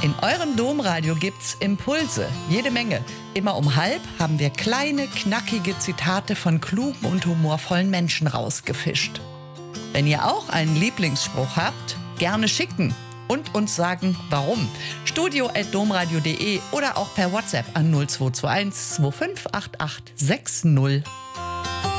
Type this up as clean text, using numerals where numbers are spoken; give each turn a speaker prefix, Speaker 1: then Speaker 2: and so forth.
Speaker 1: In eurem Domradio gibt's Impulse, jede Menge. Immer um 12:30 haben wir kleine, knackige Zitate von klugen und humorvollen Menschen rausgefischt. Wenn ihr auch einen Lieblingsspruch habt, gerne schicken und uns sagen, warum. studio@domradio.de oder auch per WhatsApp an 0221 2588 60